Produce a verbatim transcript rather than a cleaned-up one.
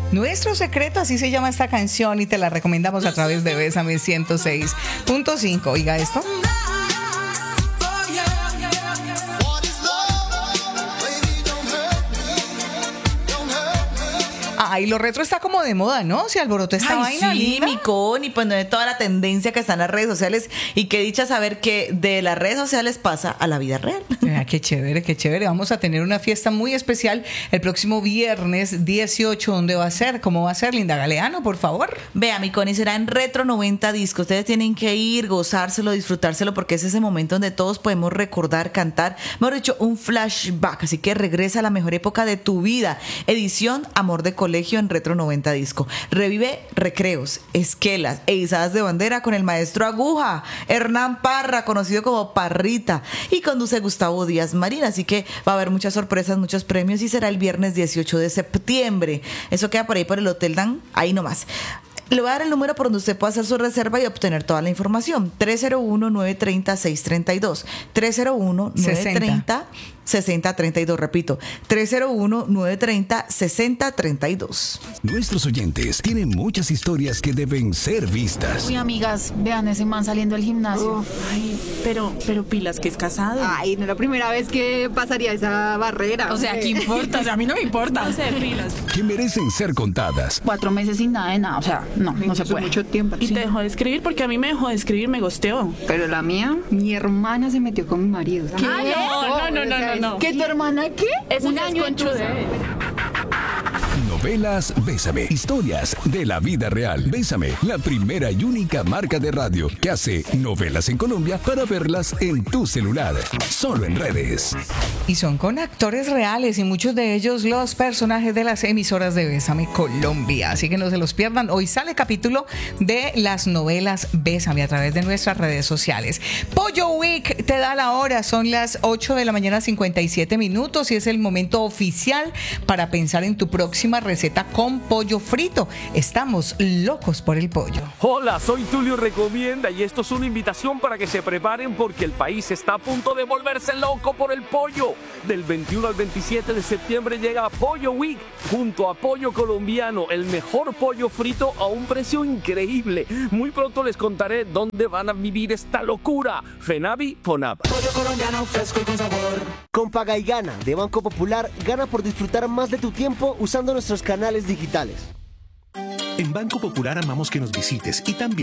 Nuestro secreto, así se llama esta canción y te la recomendamos a través de Bésame ciento seis punto cinco. Oiga esto. Ay, lo retro está como de moda, ¿no? Se alborotó esta Ay, vaina sí, linda. mi con, y pues no de toda la tendencia que está en las redes sociales. Y qué dicha saber que de las redes sociales pasa a la vida real. Ah, qué chévere, qué chévere. Vamos a tener una fiesta muy especial el próximo viernes dieciocho. ¿Dónde va a ser? ¿Cómo va a ser? Linda Galeano, por favor. Vea, mi Connie, será en Retro noventa Disco. Ustedes tienen que ir, gozárselo, disfrutárselo, porque es ese momento donde todos podemos recordar, cantar, mejor dicho, un flashback. Así que regresa a la mejor época de tu vida. Edición Amor de Colegio en Retro noventa Disco. Revive recreos, esquelas e izadas de bandera con el maestro Aguja, Hernán Parra, conocido como Parrita, y conduce Gustavo Díaz Marín. Así que va a haber muchas sorpresas, muchos premios, y será el viernes dieciocho de septiembre. Eso queda por ahí por el Hotel Dan, ahí nomás. Le voy a dar el número por donde usted puede hacer su reserva y obtener toda la información. tres cero uno, nueve tres cero, seis tres dos. tres cero uno, nueve tres cero, seis cero tres dos. Repito, tres cero uno, nueve tres cero, seis cero tres dos. Nuestros oyentes tienen muchas historias que deben ser vistas. Uy, amigas, vean ese man saliendo del gimnasio. Uf, ay, pero, pero pilas que es casado. Ay, no es la primera vez que pasaría esa barrera. O sea, ¿qué importa? O sea, a mí no me importa. No sé, pilas. Que merecen ser contadas. Cuatro meses sin nada de nada, o sea, no, no se Eso puede. es mucho tiempo. Y Sí. te dejó de escribir porque a mí me dejó de escribir, me gosteó. Pero la mía, mi hermana se metió con mi marido. ¿Qué? No, no, no, no, no. ¿Qué, tu hermana qué? Eso Un ya es año conchudez. Novelas Bésame. Historias de la vida real. Bésame, la primera y única marca de radio que hace novelas en Colombia para verlas en tu celular. Solo en redes. Y son con actores reales y muchos de ellos los personajes de las emisoras de Bésame Colombia. Así que no se los pierdan. Hoy sale capítulo de las novelas Bésame a través de nuestras redes sociales. Pollo Week te da la hora. Son las ocho de la mañana, cincuenta y siete minutos, y es el momento oficial para pensar en tu próxima receta con pollo frito. Estamos locos por el pollo. Hola, soy Tulio Recomienda y esto es una invitación para que se preparen porque el país está a punto de volverse loco por el pollo. Del veintiuno al veintisiete de septiembre llega Pollo Week junto a Pollo Colombiano, el mejor pollo frito a un precio increíble. Muy pronto les contaré dónde van a vivir esta locura. Fenavi, Fonab. Pollo colombiano fresco y con sabor. Con Paga y Gana de Banco Popular, gana por disfrutar más de tu tiempo usando nuestros canales digitales. En Banco Popular amamos que nos visites y también